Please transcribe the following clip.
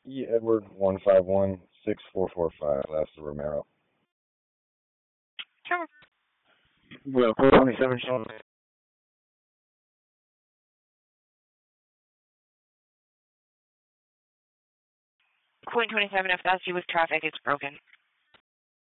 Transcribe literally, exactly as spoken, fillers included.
E. Edward one five one six four four five. Last of Romero. Sure. Well, twenty-seven Sean. Queen twenty-seven, if that's you with traffic, it's broken.